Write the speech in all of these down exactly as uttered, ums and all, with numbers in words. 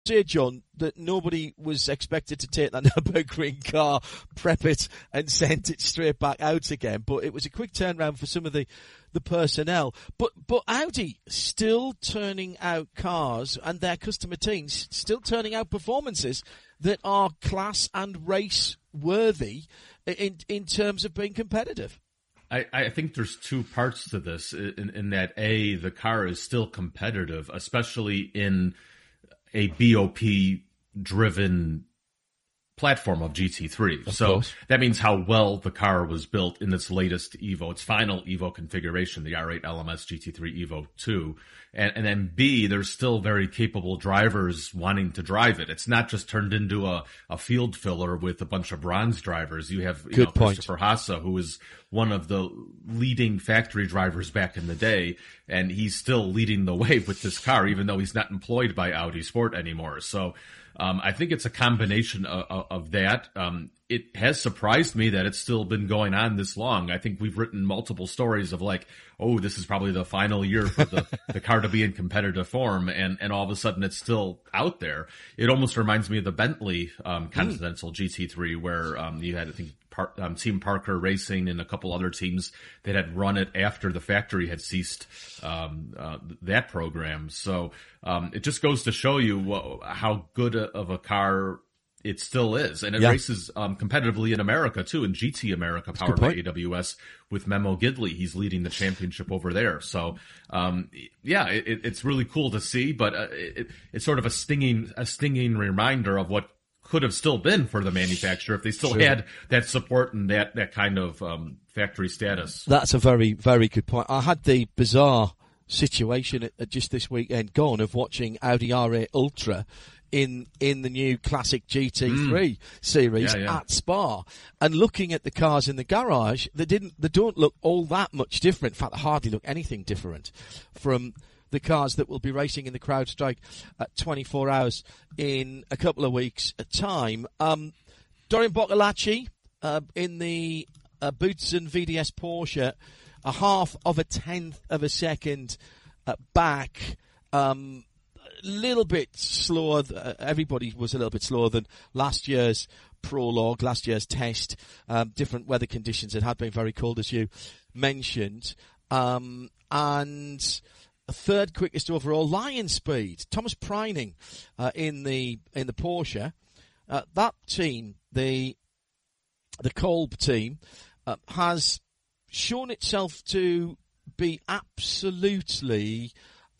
say, John, that nobody was expected to take that Nürburgring car, prep it, and send it straight back out again. But it was a quick turnaround for some of the, the personnel. But but Audi still turning out cars, and their customer teams still turning out performances that are class and race worthy in in terms of being competitive. I, I think there's two parts to this. In, in that, A, the car is still competitive, especially in a B O P-driven platform of G T three. Of so course. That means how well the car was built in its latest Evo, its final Evo configuration, the R eight L M S G T three Evo two. And, and then B, there's still very capable drivers wanting to drive it. It's not just turned into a, a field filler with a bunch of bronze drivers. You have you Good know, point. Christopher Haase, who is one of the leading factory drivers back in the day, and he's still leading the way with this car, even though he's not employed by Audi Sport anymore. So um, I think it's a combination of, of that. Um, it has surprised me that it's still been going on this long. I think we've written multiple stories of like, oh, this is probably the final year for the, the car to be in competitive form, and, and all of a sudden it's still out there. It almost reminds me of the Bentley um, Continental mm. G T three, where um, you had, I think, Par- um, Team Parker Racing and a couple other teams that had run it after the factory had ceased um, uh, that program. So um, it just goes to show you what, how good a, of a car it still is. And it yeah. races um, competitively in America, too, in G T America, powered by A W S, with Memo Gidley. He's leading the championship over there. So, um, yeah, it, it's really cool to see, but uh, it, it's sort of a stinging, a stinging reminder of what could have still been for the manufacturer if they still sure. had that support and that, that kind of um, factory status. That's a very, very good point. I had the bizarre situation at, at just this weekend gone of watching Audi R eight Ultra in in the new classic G T three mm. series yeah, yeah. at Spa, and looking at the cars in the garage, they didn't they don't look all that much different. In fact, they hardly look anything different from the cars that will be racing in the CrowdStrike at twenty-four hours in a couple of weeks' time. Um, Dorian Boccolacci uh, in the uh, Boutsen V D S Porsche, a half of a tenth of a second uh, back. Um, little bit slower. Uh, everybody was a little bit slower than last year's prologue, last year's test. Um, different weather conditions. It had been very cold, as you mentioned. Um, and third quickest overall, Lion Speed, Thomas Preining uh, in the in the Porsche. Uh, that team, the the Kolb team, uh, has shown itself to be absolutely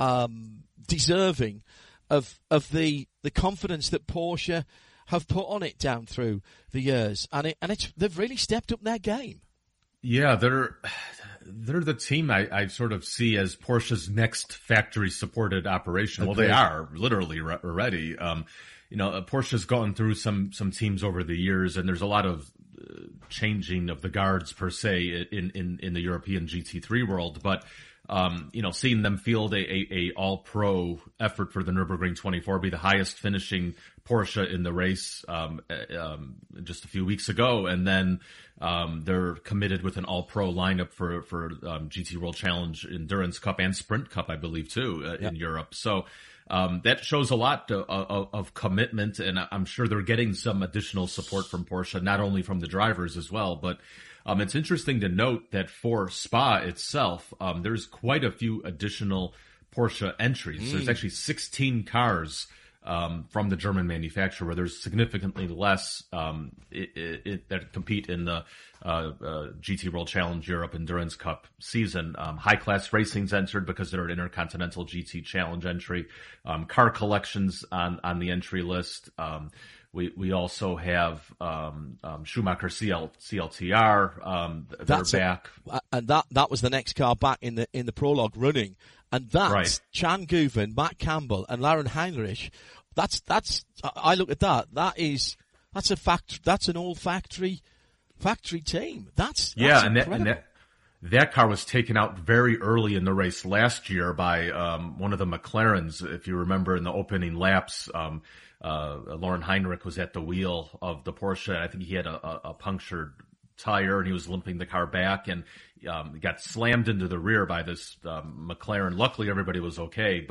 um, deserving of of the the confidence that Porsche have put on it down through the years, and it and it's they've really stepped up their game. Yeah, they're they're the team I, I sort of see as Porsche's next factory-supported operation. Well, Agreed. they are literally re- already. Um, you know, Porsche's gone through some some teams over the years, and there's a lot of uh, changing of the guards per se in in in the European G T three world, but. Um, you know, seeing them field a, a, a all-pro effort for the Nürburgring twenty-four, be the highest finishing Porsche in the race um, um, just a few weeks ago, and then um, they're committed with an all-pro lineup for for um, G T World Challenge Endurance Cup and Sprint Cup, I believe, too, uh, yep. in Europe. So um, that shows a lot of, of, of commitment, and I'm sure they're getting some additional support from Porsche, not only from the drivers as well, but Um, it's interesting to note that for Spa itself, um, there's quite a few additional Porsche entries. Mm. There's actually sixteen cars um, from the German manufacturer, where there's significantly less um, it, it, it, that compete in the uh, uh, G T World Challenge Europe Endurance Cup season. Um, High Class Racing's entered because they're an Intercontinental G T Challenge entry. Um, car collections on on the entry list. Um, We we also have um, um, Schumacher C L, C L T R. Um, they're That's back, a, and that that was the next car back in the in the prologue running, and that's right. Chan Guven, Matt Campbell, and Lauren Heinrich. That's that's I look at that. That is that's a fact. That's an all factory factory team. That's, that's yeah, and incredible. that, and that that car was taken out very early in the race last year by um, one of the McLarens, if you remember, in the opening laps. Um, Uh, Lauren Heinrich was at the wheel of the Porsche. I think he had a, a, a punctured tire, and he was limping the car back, and um, got slammed into the rear by this um, McLaren. Luckily, everybody was okay, but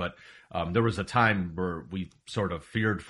Um, there was a time where we sort of feared